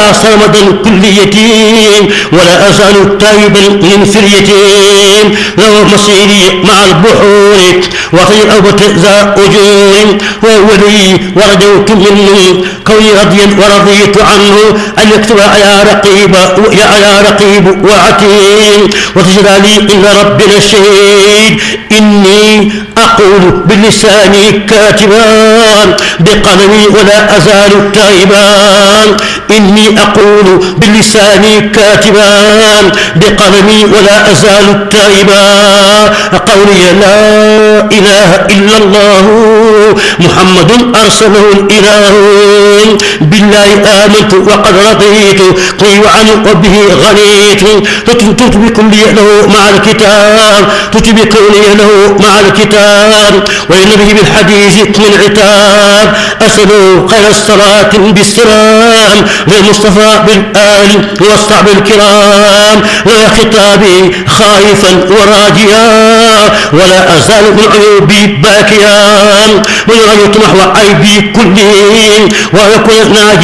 يا صمدا كليتي ولا أزال تائبا من فريتي لو مصيري مع البحور وطير أوبة ذا أجور وولي ورجوت منه كوني رضيا ورضيت عنه أن يكتب يا رقيب وعتيد وتجد لي إن ربنا الشهيد إني أقول بلساني كاتبان بقلمي ولا أزال تائبان إني أقول بلساني كاتبان بقلمي ولا أزال تائبان قولي لا إله إلا الله محمد أرسله الإله بالله آمنت وقد رضيت قي عنه وبه غنيت تتبكم لي له مع الكتاب تتبكم لي له مع الكتاب وإن به بالحديث من عتاب أسأل خير الصلاة بالسلام للمصطفى بالآل والصحب الكرام لا خطابي خائفا وراجيا ولا أزال من عيوبي باكيا ويرى يطمح وعيبي كلهم ويكون ناجي